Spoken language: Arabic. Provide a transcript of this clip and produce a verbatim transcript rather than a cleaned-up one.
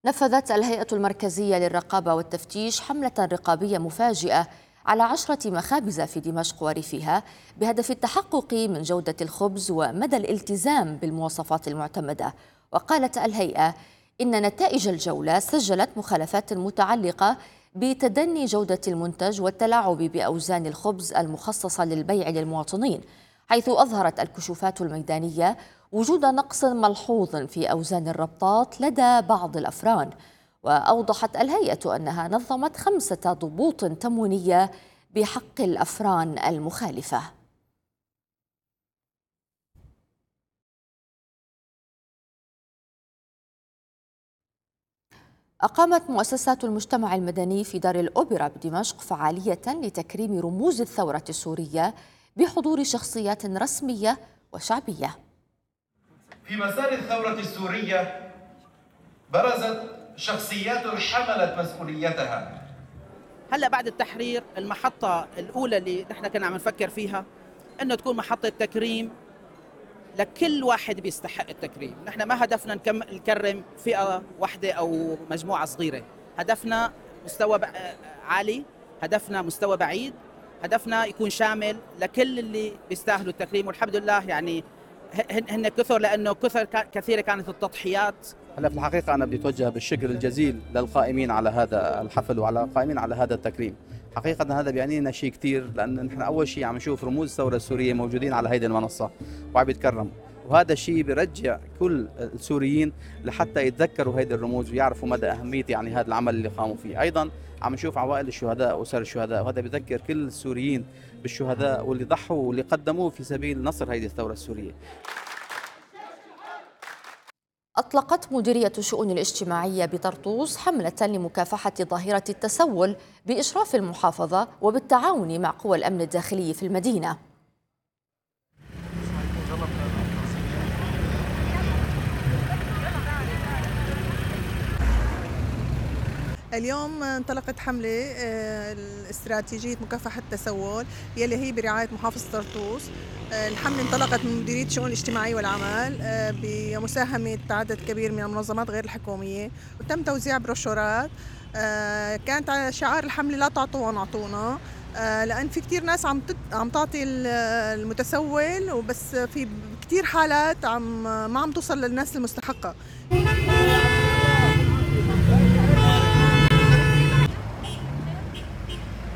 نفذت الهيئة المركزية للرقابة والتفتيش حملة رقابية مفاجئة على عشرة مخابز في دمشق وريفها بهدف التحقق من جودة الخبز ومدى الالتزام بالمواصفات المعتمدة. وقالت الهيئة إن نتائج الجولة سجلت مخالفات متعلقة بتدني جودة المنتج والتلاعب بأوزان الخبز المخصصة للبيع للمواطنين، حيث أظهرت الكشوفات الميدانية وجود نقص ملحوظ في أوزان الربطات لدى بعض الأفران. وأوضحت الهيئة أنها نظمت خمسة ضبوط تموينية بحق الأفران المخالفة. أقامت مؤسسات المجتمع المدني في دار الأوبرا بدمشق فعالية لتكريم رموز الثورة السورية بحضور شخصيات رسمية وشعبية. في مسار الثورة السورية برزت شخصيات حملت مسؤوليتها. هلا بعد التحرير المحطة الأولى اللي نحن كنا عم نفكر فيها إنه تكون محطة تكريم لكل واحد بيستحق التكريم. نحن ما هدفنا نكرم فئة واحدة أو مجموعة صغيرة، هدفنا مستوى عالي، هدفنا مستوى بعيد، هدفنا يكون شامل لكل اللي بيستاهلوا التكريم. والحمد لله يعني هن كثر، لأنه كثر كثيرة كانت التضحيات. هلا في الحقيقة أنا بدي أتوجه بالشكر الجزيل للقائمين على هذا الحفل وعلى القائمين على هذا التكريم. حقيقة هذا بيعني لنا شيء كثير، لأن نحن أول شيء عم نشوف رموز الثورة السورية موجودين على هيدي المنصة وعم يتكرموا، وهذا الشيء بيرجع كل السوريين لحتى يتذكروا هيدي الرموز ويعرفوا مدى أهمية يعني هذا العمل اللي قاموا فيه. أيضا عم نشوف عوائل الشهداء وأسر الشهداء، وهذا بيذكر كل السوريين بالشهداء واللي ضحوا واللي قدموه في سبيل نصر هيدي الثورة السورية. أطلقت مديرية الشؤون الاجتماعية بطرطوس حملة لمكافحة ظاهرة التسول بإشراف المحافظة وبالتعاون مع قوى الأمن الداخلي في المدينة. اليوم انطلقت حملة استراتيجية مكافحة التسول يلي هي برعاية محافظة طرطوس. الحملة انطلقت من مديرية الشؤون الاجتماعية والعمل بمساهمة عدد كبير من المنظمات غير الحكومية، وتم توزيع بروشورات. كانت على شعار الحملة لا تعطوا ونعطونا، لأن في كتير ناس عم عم تعطي المتسول، وبس في كتير حالات عم ما عم توصل للناس المستحقة.